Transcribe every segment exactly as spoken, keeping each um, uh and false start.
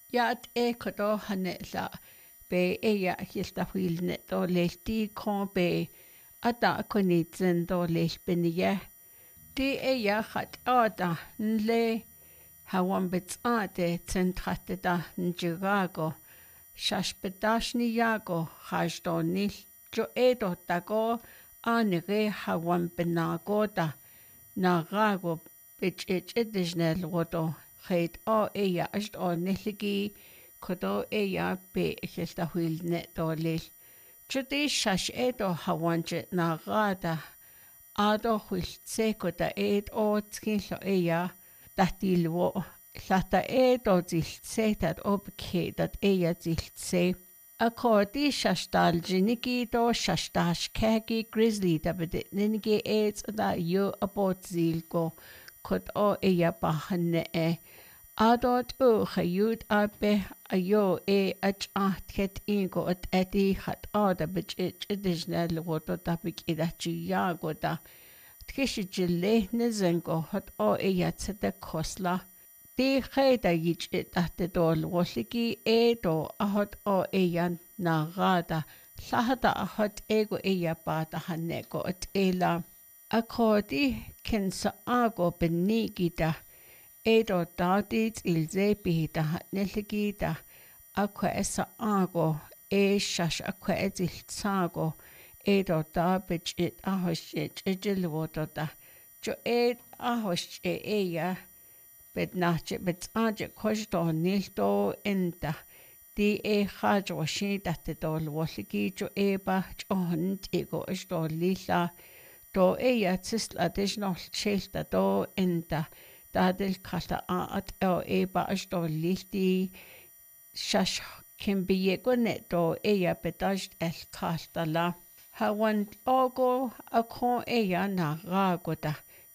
yaat e kodo hanela be e ya hilta wilne do lelti kon be ata konitsen do lelbeniye di e ya hat ada nle hawan betsate zentrate da njirago shashpedashni yago hajdonil jo edo tago anere hawan benagoda narago bichidisnel wodo Heid o eia ist o nilligi kodo eia be hilta huilne do lil. Chudi shash edo hawanje na gada ado huiltse koda ed o tskilo eia datilwo lata edo ziltse dat obke dat eia ziltse. Akodi shashtal jiniki do shashtash kegi grizzly da bedit ninigi eds da yo abot zilgo kod o eia bahane e. Adot u chayud abe ayo e achart ket ingo at edi hat ada bich ich idisnel wodo da bik idachi yago da tkishi jille nizengo hat o e yatsede kosla di khayda yich itate dol wolligi e do ahot o e yan nagada lahada ahot ego e yabata hanego at ela akodi kensa ago benigida Edo dadit ilze bihita nelligida aqua essa ago e shash aqua edil sago edo dabich it ahosh it ejilwoda jo ed ahosh e eya bed nache bet anje kojdo nildo enda di e hajo shi datte dol wolligi jo eba john ego ejdo lila do eya tsist additional chelta do enda Dadel kalla at o eba ashto lilti shash kimbiego neto eya bedajt el kalla la hawan ogo akon eya na ragoda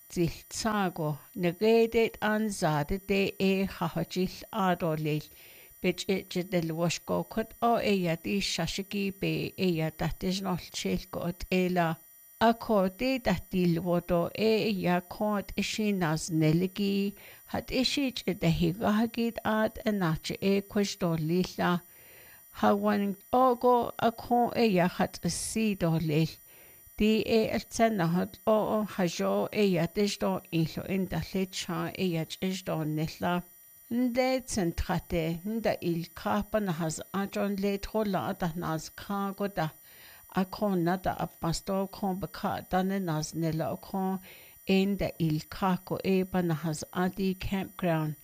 ziltsago negedet anzade de e hahajil adolil bich del washko kot o eya di shashiki be eya datijnol chelko ela Akodi datil wodo e ya kod ishi nazneligi hat ishi de higahagid ad enache e kwishdo lila hawan ogo akon e ya hat si do lil di e eltsena hat o hajo e ya dishdo ilo inda lecha e ya chishdo nila nde zentrate nda il kapa na haz ajon let hola ada naz kagoda Akon nada a pastor kon baka dane nas nela akon in the il kako eba na has adi campground.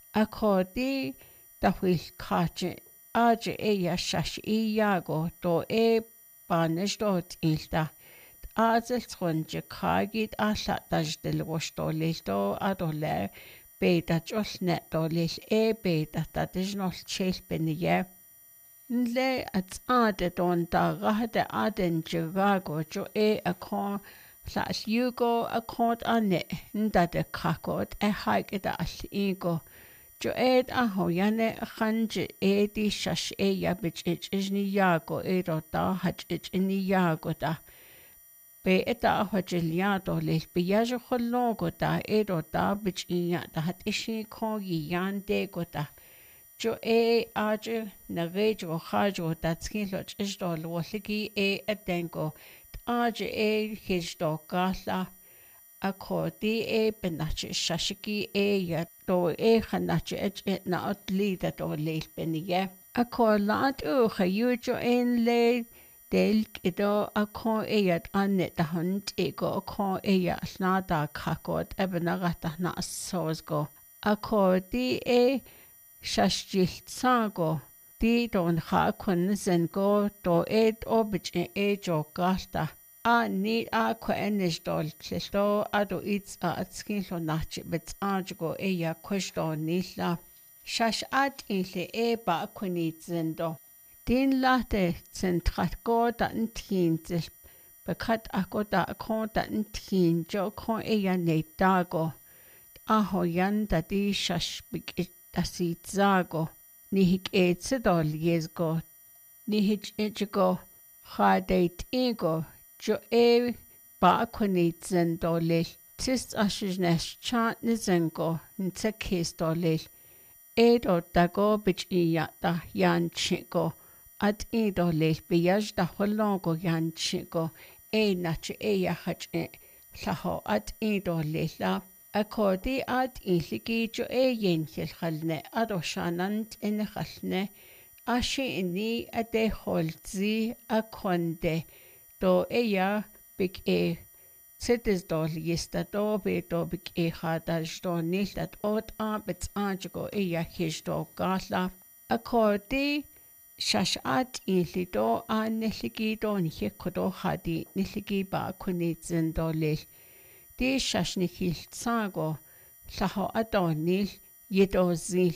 Akodi da wil kache aje e ya shash i yago do e banish dot ilta. Azel tronje kagit asha daj del washto lilto adole beta jol net do lil e beta tadijnol chel beniye. Nle at ade don da rahde aden jirago jo e akon slash yugo akon ane nda de kakot e haike da al igo jo ed aho yane khanje e di shash e ya bich ich ni yago e ro da hach ich ni yago da be eta aho jiliado le be yajo khologo da e ro da bich ya da hat ishi kon yan de go da Jo e aje na rejo hajo datskilo chishdo lwoligi e adengo aje e hijdo gala akodi e benache shashiki e ya do e khanache e na atli da do leil beniye akolat u khayujo en le del kido akon e yat anne da hunt e go akon e ya snada kakot ebenagata na sozgo akodi e Shashjil sago di don ha kun zengo do ed obich e jo gasta a ni a ko enish dol klisto ado its a atskin lo nachi bet ajgo e ya kwishdo nila shash at inle e ba kuni zendo din late zentrat go da ntin zil bekat akoda akonda ntin jo kon e ya ne dago a hoyan da di shash bik Asit zago, nihik etsedol yezgo, nihik echgo, khadeit ego, jo e ba kunit zendolil, tist ashnesh chat nizengo, nsekis dolil, edo dago bichiyata yanchiko at edo leil biyaj da holongo yanchiko e nach e yahache laho at edo leila akodi at iligi jo e yenchil khalne ado shanant in khalne ashi inni ade holzi akonde do eya big e Sittes dol yista do be do big e hada sto nildat ot a bets anjgo e ya histo gala akodi shashat ili do a niligi do nye kodo hadi niligi ba kunizin do lil di shashnikil tsago laho adonil yedo zil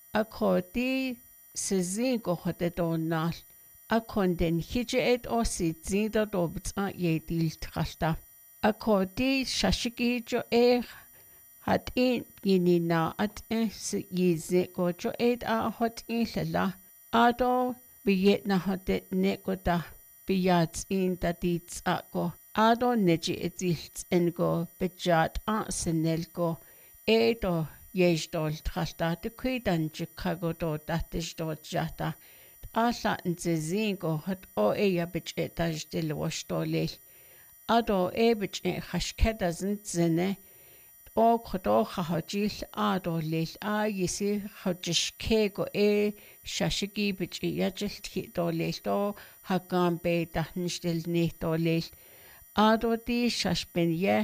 akodi sizingo hode do nal akonden hije et osi zindo do bets a yedil trasta Akodi shashiki jo e hat in yinina at es yize go jo ed a hot in lala ado biyet na hotet nekoda biyat in dadits ako ado neji etils engo bejat a senelgo edo yejdol trasta de kuidan Chicago do datish do jata ala nzezingo hot o eya bejetaj del washtolel Ado ebich e hashkeda zine o kodo hajil ado lil a yisi hajishkego e shashigi bich yajil do lil do hagam be dahnstil ni do lil ado di shashbenye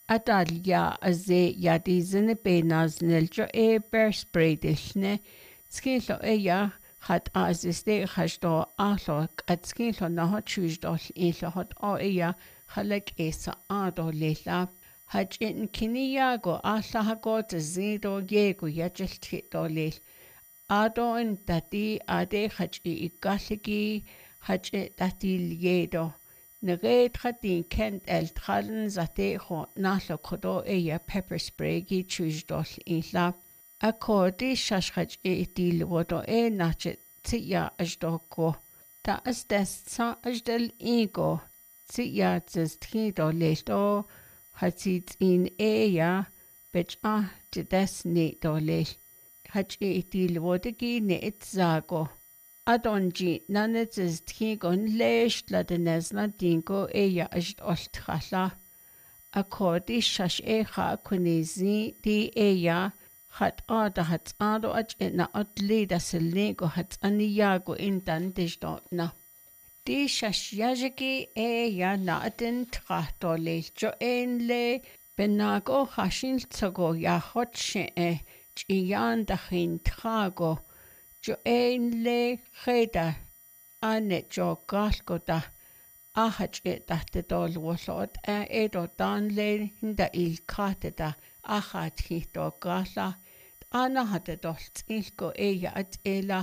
adalya aze yadi zine be naznel jo e bear spray dishne skilo e ya hat aziste hashdo alo at skilo na hot choose do ilo hot o e ya Halek esa ado lela haj in kiniyago alla hago zido yego yajil do lel ado in dati ade haj i ikaligi haj dati yedo naged hatin kent el tralen zate ho nalo kodo eya pepper spray gi choose do illa akodi shash haj e dil wodo e nache tiya ajdoko ta as des sa ajdel ego Siya zestri do lesto hatsit in eya bech a des ne do le hach e til wodegi ne etzago adonji nane zestri gon lesh la de nesna dingo eya asht oltkhalla akodi shash e kha kunizi di eya hat ada hat ado ach na otli da selnego hat aniyago in dan desto na Di shashyajiki e ya natin trahtole jo enle benago hashin tsago ya hotshe e chiyan dachin trago jo enle kheda ane jo galgoda ahach e dahte dol wolot e edo danle hinda il kateda achat hito gala ana hate dolt ilko e ya at ela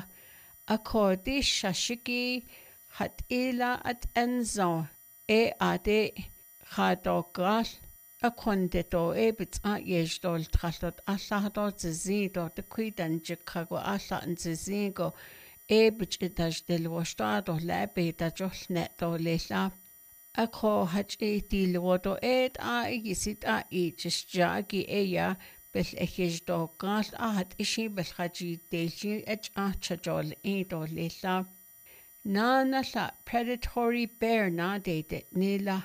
akodi shashiki hat ila at enzo e ade khadogal a konde do e bit a yejdol trallot alla do zido de kuidan Chicago alla en zigo e bit etaj del wostado labe da jolne do lela a kho hat e dil wodo et a yisit a e jagi e ya bel ejdo gal a hat ishi bel khaji delji ech a chajol e do lela Nana la predatory bear na date nila.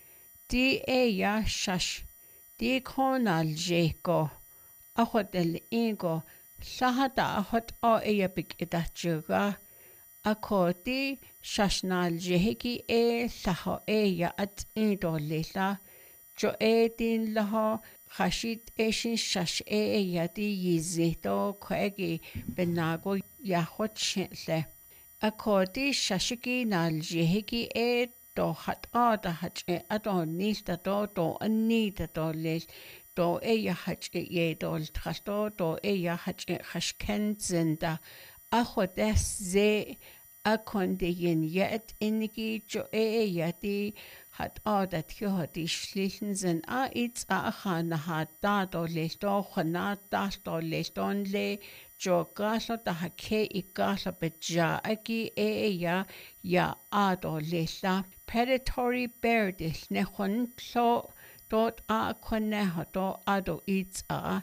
Di e ya shash. Di konal jeko. Ahot el ingo. Lahata ahot o e ya big edachuga. Ako di shashnal jeheki e laho e ya at indo lila. Jo e din laho. Khashit eshin shash e ya di yizito kwegi benago ya hot shintle. Akodi shashiki nal jehiki e do hat ada hach e adon nista do do anita do les do e ya hach e ye dol trasto do e ya hach e hashken zinda achodes ze akonde yin yet inigi jo e ya di hat ada tjo di schlichen zin a its a khana hat da do les do khana da do les don le Jo galo da hake I galo beja aki e ya ya ado lela predatory bear dis ne hon so dot a kone do ado its a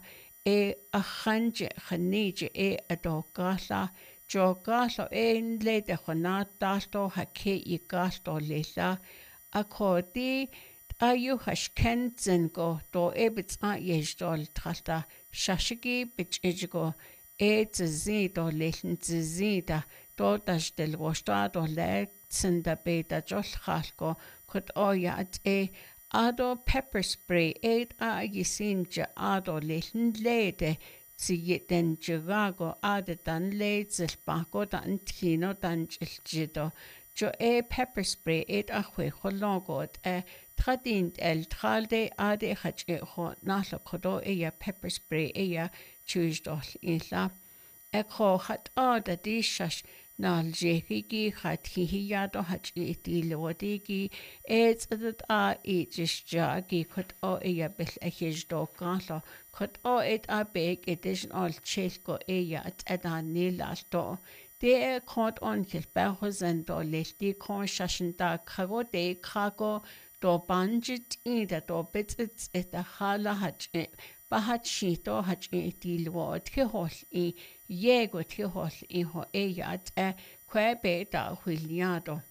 e a chanje chanije e a do gala jo gala ein le de chona dasto ha ke I gasto lela a ko di ayu hash kenzen go do e bits a yejdol trasta shashigi bich ejgo e tzi do lelen tzi da do das del rosta do le tsinda beta jol khalko kut o ya at e ado pepper spray eight a yisinja ado lehen lede si den jirago ade dan lezil bako dan tino dan jiljido jo e pepper spray eight a hwe hologot e tradint el tralde ade hach e ho nahlo kodo e ya pepper spray e ya chujdol inla e ko hat ada dishash Nal jehigi hat hihiyado hat iti lodigi et adat a itis jagi kut o eya bil ehij do galo kut o et a beg etish all chelko eya at adan nilasto de e kont on kil behozen do lesti kon shashinda kago de kago do banjit ida do bits et a hala hat Bahat shito hat iti lwod ki hol I yego ki hol I ho eyat e kwe be da hwiliado.